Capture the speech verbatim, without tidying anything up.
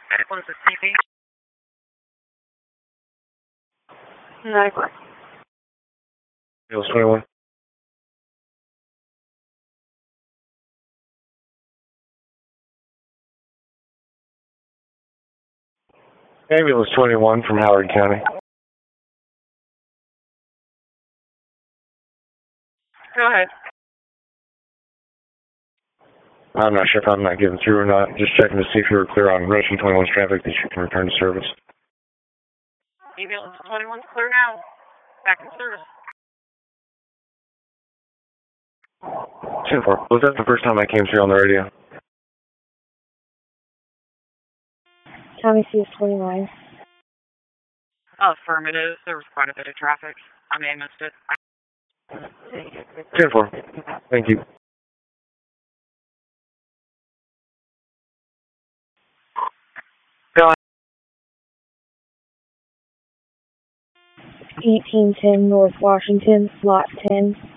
What is it, T V? No. Ambulance twenty-one. Ambulance twenty-one from Howard County. Go ahead. I'm not sure if I'm not getting through or not. Just checking to see if you were clear on Russian twenty-one's traffic that you can return to service. Ambulance twenty-one's clear now. Back in service. ten four. Was that the first time I came through on the radio? County C S twenty-nine. Oh, affirmative. There was quite a bit of traffic. I may have missed it. ten four. Thank you. eighteen ten North Washington, slot ten.